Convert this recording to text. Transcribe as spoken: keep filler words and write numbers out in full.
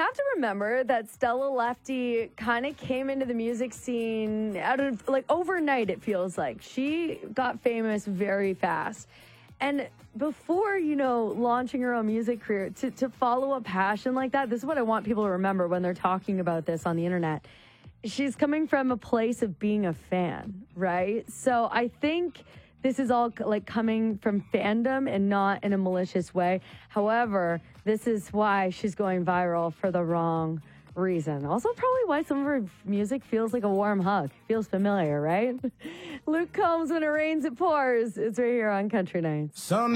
have to remember that Stella Lefty kind of came into the music scene out of, like, overnight, it feels like. She got famous very fast. And before, you know, launching her own music career, to, to follow a passion like that, this is what I want people to remember when they're talking about this on the internet. She's coming from a place of being a fan, right? So I think this is all like coming from fandom and not in a malicious way. However, this is why she's going viral for the wrong reason. Also, probably why some of her music feels like a warm hug. Feels familiar, right? Luke Combs, When It Rains, It Pours. It's right here on Country Nights. Some